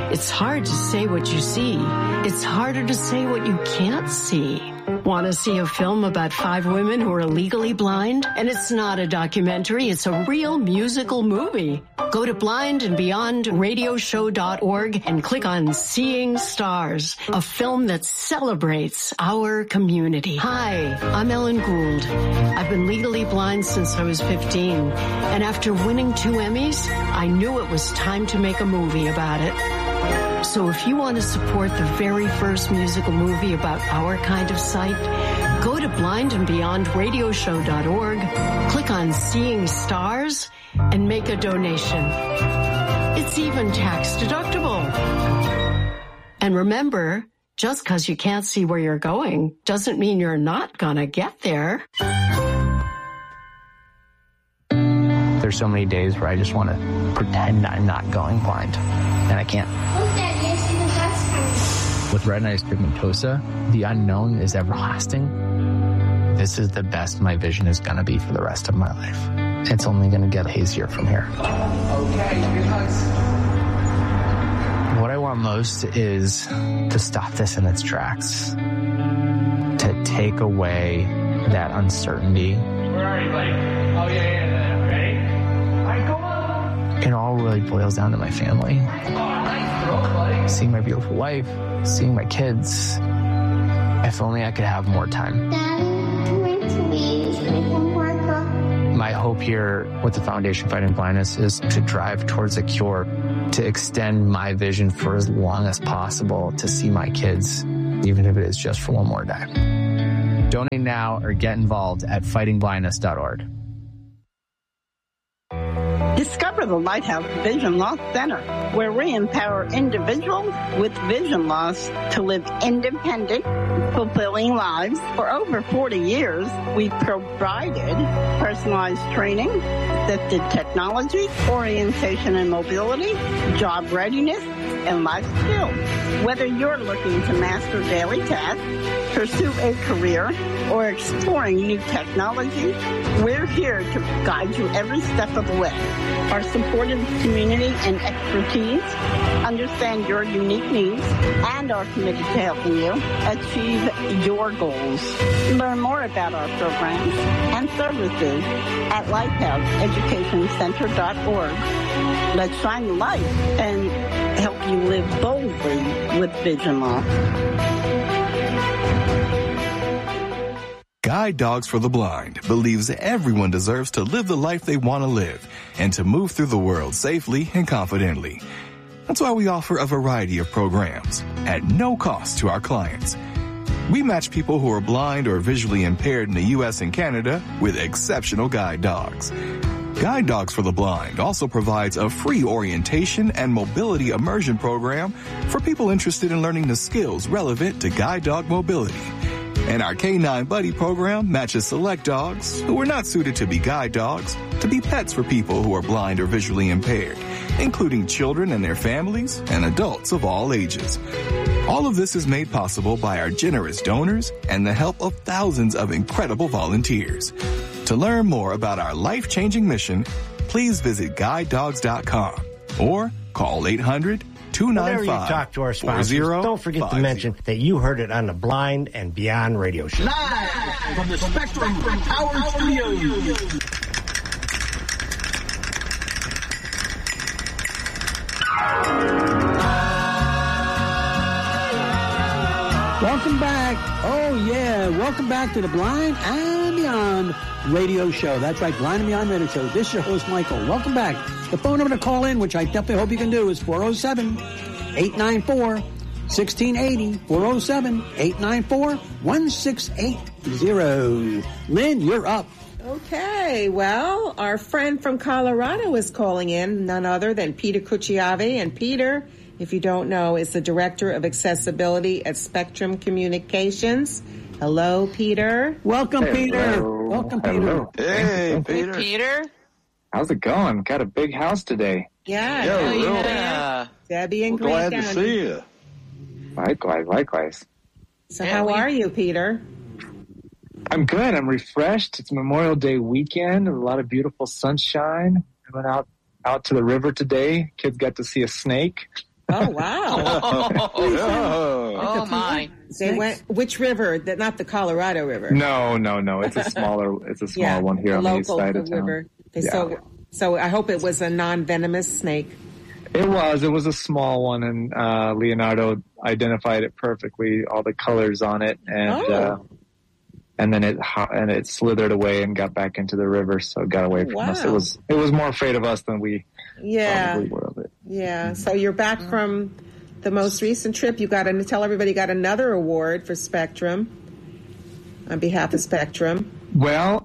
It's hard to say what you see. It's harder to say what you can't see. Want to see a film about 5 women who are legally blind? And it's not a documentary, it's a real musical movie. Go to blindandbeyondradioshow.org and click on Seeing Stars, a film that celebrates our community. Hi, I'm Ellen Gould. I've been legally blind since I was 15, and after winning 2 Emmys, I knew it was time to make a movie about it. So if you want to support the very first musical movie about our kind of sight, go to blindandbeyondradioshow.org, click on Seeing Stars, and make a donation. It's even tax deductible. And remember, just because you can't see where you're going doesn't mean you're not gonna get there. There's so many days where I just want to pretend I'm not going blind, and I can't. With retinitis pigmentosa, the unknown is everlasting. This is the best my vision is going to be for the rest of my life. It's only going to get hazier from here. Okay, good hugs. What I want most is to stop this in its tracks, to take away that uncertainty. Where are you, buddy? Oh, yeah. Ready? All right, go on. It all really boils down to my family. Nice throw, buddy. Seeing my beautiful wife, seeing my kids. If only I could have more time. My hope here with the Foundation Fighting Blindness is to drive towards a cure, to extend my vision for as long as possible, to see my kids, even if it is just for one more day. Donate now or get involved at fightingblindness.org. Discover the Lighthouse Vision Loss Center, where we empower individuals with vision loss to live independent, fulfilling lives. For over 40 years, we've provided personalized training, assisted technology, orientation and mobility, job readiness, and life skills. Whether you're looking to master daily tasks, pursue a career, or exploring new technology, we're here to guide you every step of the way. Our supportive community and expertise understand your unique needs and are committed to helping you achieve your goals. Learn more about our programs and services at lighthouseeducationcenter.org. Let's shine the light and help you live boldly with vision loss. Guide Dogs for the Blind believes everyone deserves to live the life they want to live and to move through the world safely and confidently. That's why we offer a variety of programs at no cost to our clients. We match people who are blind or visually impaired in the U.S. and Canada with exceptional guide dogs. Guide Dogs for the Blind also provides a free orientation and mobility immersion program for people interested in learning the skills relevant to guide dog mobility. And our K9 Buddy program matches select dogs who are not suited to be guide dogs to be pets for people who are blind or visually impaired, including children and their families and adults of all ages. All of this is made possible by our generous donors and the help of thousands of incredible volunteers. To learn more about our life-changing mission, please visit guidedogs.com or call 800-295-4055. Whenever you talk to our sponsors, don't forget to mention that you heard it on the Blind and Beyond radio show. Live from the Spectrum Power Studios. Welcome back. Oh, yeah. Welcome back to the Blind and Beyond radio show. That's right, Blind and Beyond radio show. This is your host, Michael. Welcome back. The phone number to call in, which I definitely hope you can do, is 407-894-1680. 407-894-1680. Lynn, you're up. Okay, well, our friend from Colorado is calling in, none other than Peter Cucciave. And Peter, if you don't know, is the Director of Accessibility at Spectrum Communications. Hello, Peter. Welcome, Peter. Hello. Welcome, Peter. Hello. Hey, Peter. Hey, Peter. How's it going? Got a big house today. Yeah. Yeah. Debbie and Greg glad to Downey. see you. Likewise. So how are you, Peter? I'm good. I'm refreshed. It's Memorial Day weekend. A lot of beautiful sunshine. I went out to the river today. Kids got to see a snake. Oh, wow. Oh, my. They went, which river? Not the Colorado River. No. It's a smaller one here on the east side of town. River. So I hope it was a non-venomous snake. It was a small one, and Leonardo identified it perfectly, all the colors on it, and then it slithered away and got back into the river, so it got away from us. It was more afraid of us than we probably were of it. Yeah. So you're back from the most recent trip. You got to tell everybody you got another award for Spectrum on behalf of Spectrum. Well,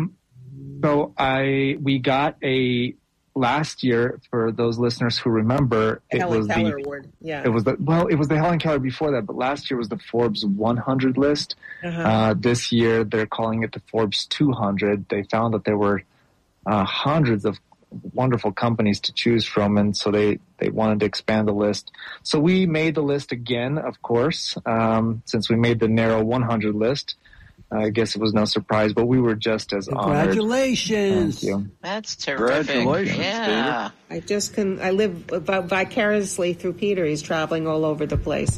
we got last year, for those listeners who remember, it was the Helen Keller Award. Yeah. It was the Helen Keller before that, but last year was the Forbes 100 list. This year they're calling it the Forbes 200. They found that there were hundreds of wonderful companies to choose from, and so they wanted to expand the list. So we made the list again, of course, since we made the narrow 100 list. I guess it was no surprise, but we were just as honored. Congratulations. Thank you. That's terrific. Congratulations, yeah. Peter. I live vicariously through Peter. He's traveling all over the place.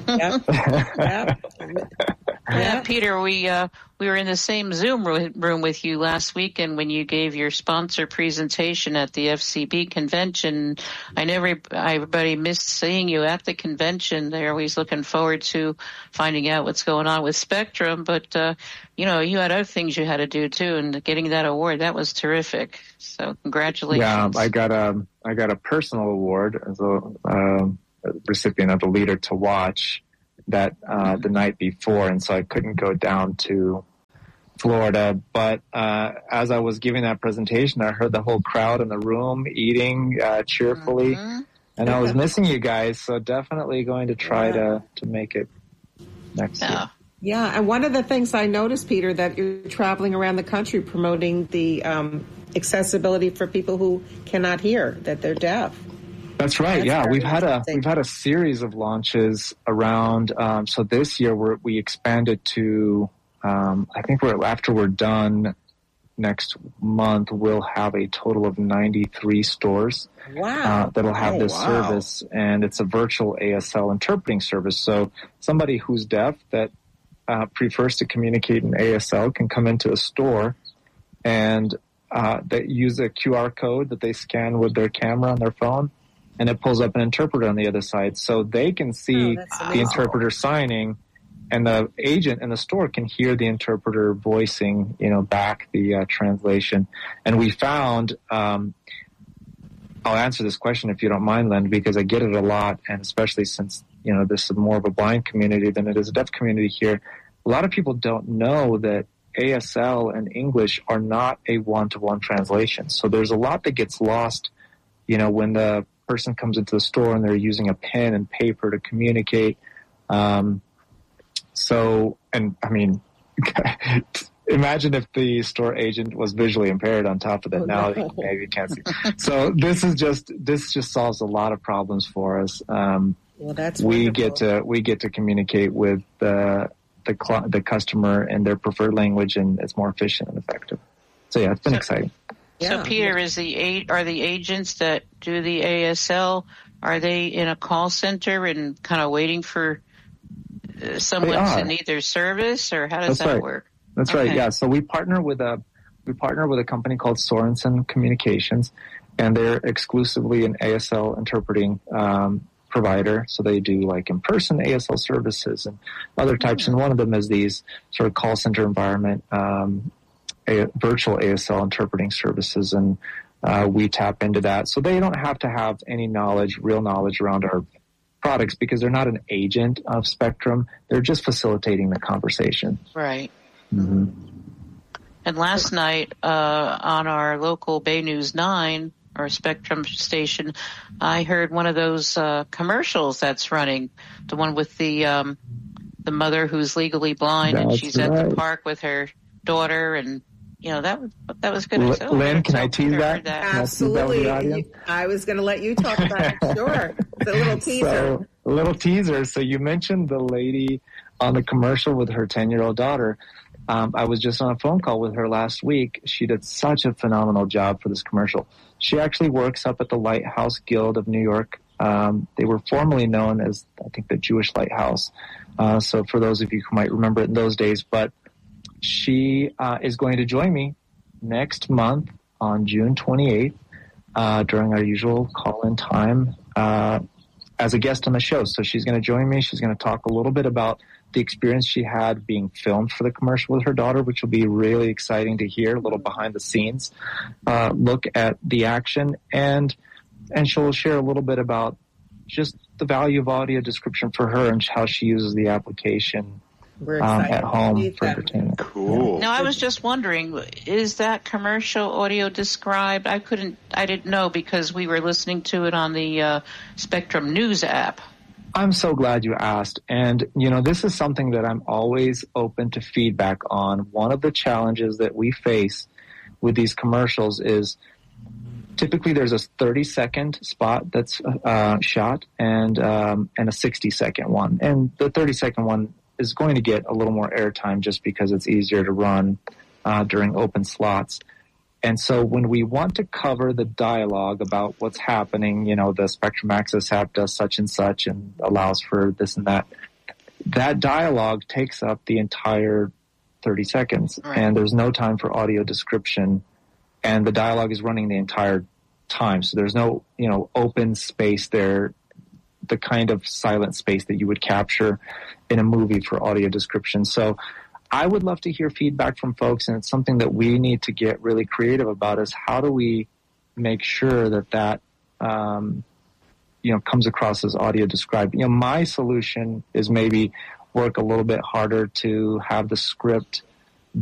Yep. Yeah, Peter, we were in the same Zoom room with you last week, and when you gave your sponsor presentation at the FCB convention, I know everybody missed seeing you at the convention. They're always looking forward to finding out what's going on with Spectrum, but you had other things you had to do too, and getting that award, that was terrific. So congratulations. Yeah, I got a personal award as a recipient of the Leader to Watch that the night before, and so I couldn't go down to Florida. But as I was giving that presentation, I heard the whole crowd in the room eating cheerfully, and I was missing you guys, so definitely going to try to make it next year. Yeah, and one of the things I noticed, Peter, that you're traveling around the country promoting the accessibility for people who cannot hear, that they're deaf. That's right. We've had a series of launches around. So this year we expanded to. I think after we're done next month, we'll have a total of 93 stores. Wow. That'll have this service, and it's a virtual ASL interpreting service. So somebody who's deaf that prefers to communicate in ASL can come into a store and they use a QR code that they scan with their camera on their phone. And it pulls up an interpreter on the other side, so they can see the interpreter signing, and the agent in the store can hear the interpreter voicing, back the translation. And we found, I'll answer this question if you don't mind, Len, because I get it a lot, and especially since this is more of a blind community than it is a deaf community here. A lot of people don't know that ASL and English are not a one-to-one translation. So there's a lot that gets lost, when the person comes into the store and they're using a pen and paper to communicate. Imagine if the store agent was visually impaired on top of that. Now maybe you can't see. So this just solves a lot of problems for us. That's we wonderful. get to communicate with the customer in their preferred language, and it's more efficient and effective. So it's been exciting. So Peter, are the agents that do the ASL, are they in a call center and kind of waiting for someone to need their service, or how does that work? That's right. Yeah. So we partner with a company called Sorensen Communications, and they're exclusively an ASL interpreting provider. So they do like in-person ASL services and other types. And one of them is these sort of call center environment, virtual ASL interpreting services, and we tap into that. So they don't have to have any real knowledge around our products, because they're not an agent of Spectrum. They're just facilitating the conversation. Right. Mm-hmm. And last night on our local Bay News 9, our Spectrum station, I heard one of those commercials that's running, the one with the mother who's legally blind, and she's at the park with her daughter, and that was good. Lynn, can I tease that? Absolutely. I was going to let you talk about it. Sure. The little teaser. A little teaser. So you mentioned the lady on the commercial with her 10-year-old daughter. I was just on a phone call with her last week. She did such a phenomenal job for this commercial. She actually works up at the Lighthouse Guild of New York They were formerly known as, I think, the Jewish Lighthouse. So for those of you who might remember it in those days, but she is going to join me next month on June 28th during our usual call-in time as a guest on the show. So she's going to join me. She's going to talk a little bit about the experience she had being filmed for the commercial with her daughter, which will be really exciting to hear, a little behind the scenes look at the action. And she'll share a little bit about just the value of audio description for her and how she uses the application at home for entertainment. Cool. Now, I was just wondering, is that commercial audio described? I didn't know because we were listening to it on the Spectrum News app. I'm so glad you asked. And, this is something that I'm always open to feedback on. One of the challenges that we face with these commercials is typically there's a 30-second spot that's shot and a 60-second one. And the 30-second one is going to get a little more airtime just because it's easier to run during open slots. And so when we want to cover the dialogue about what's happening, the Spectrum Access app does such and such and allows for this and that, that dialogue takes up the entire 30 seconds. Right. And there's no time for audio description. And the dialogue is running the entire time. So there's no, open space there, the kind of silent space that you would capture in a movie for audio description. So I would love to hear feedback from folks, and it's something that we need to get really creative about, is how do we make sure that comes across as audio described. My solution is maybe work a little bit harder to have the script